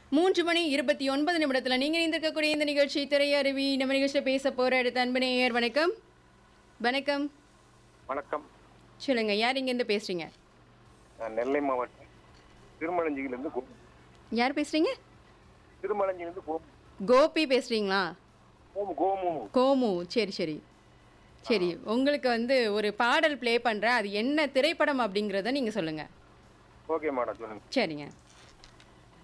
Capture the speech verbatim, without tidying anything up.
மூன்று மணி இருபத்தி ஒன்பது நிமிடத்துல நீங்க இருந்திருக்கக்கூடிய இந்த நிகழ்ச்சி திரையருவி. நம்ம நிகழ்ச்சியில பேச போற அடுத்த அன்பு நேயர். வணக்கம். வணக்கம். வணக்கம். சொல்லுங்க, யார் இங்க இருந்து பேசுறீங்க? நான் நெல்லை மாவட்டம் திருமலஞ்சியிலிருந்து கோ- யார் பேசுறீங்க? திருமலஞ்சியிலிருந்து கோ- கோபி பேசுறீங்களா? கோமு கோமு கோமு. சரி சரி சரி. உங்களுக்கு வந்து ஒரு பாடல் ப்ளே பண்றேன். அது என்ன திரைப்படம் அப்படிங்கறத நீங்க சொல்லுங்க. ஓகே மேடம், சொல்லுங்க. சரிங்க.